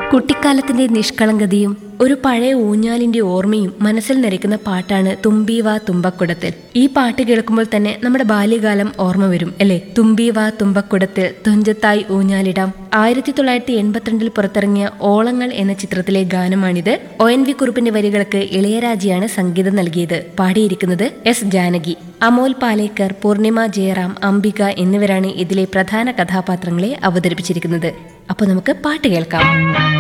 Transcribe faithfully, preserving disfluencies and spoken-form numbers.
കുട്ടിക്കാലത്തിന്റെ നിഷ്കളങ്കതയും ഒരു പഴയ ഊഞ്ഞാലിന്റെ ഓർമ്മയും മനസ്സിൽ നിറയ്ക്കുന്ന പാട്ടാണ് തുമ്പി വാ തുമ്പക്കുടത്തിൽ. ഈ പാട്ട് കേൾക്കുമ്പോൾ തന്നെ നമ്മുടെ ബാല്യകാലം ഓർമ്മ വരും അല്ലെ? തുമ്പി വാ തുമ്പക്കുടത്തിൽ തുഞ്ചത്തായി ഊഞ്ഞാലിടാം. ആയിരത്തി തൊള്ളായിരത്തി എൺപത്തിരണ്ടിൽ പുറത്തിറങ്ങിയ ഓളങ്ങൾ എന്ന ചിത്രത്തിലെ ഗാനമാണിത്. ഒ എൻ വി കുറുപ്പിന്റെ വരികൾക്ക് ഇളയരാജയാണ് സംഗീതം നൽകിയത്. പാടിയിരിക്കുന്നത് എസ് ജാനകി. അമോൽ പാലേക്കർ, പൂർണിമ ജയറാം, അംബിക എന്നിവരാണ് ഇതിലെ പ്രധാന കഥാപാത്രങ്ങളെ അവതരിപ്പിച്ചിരിക്കുന്നത്. അപ്പൊ നമുക്ക് പാട്ട് കേൾക്കാം.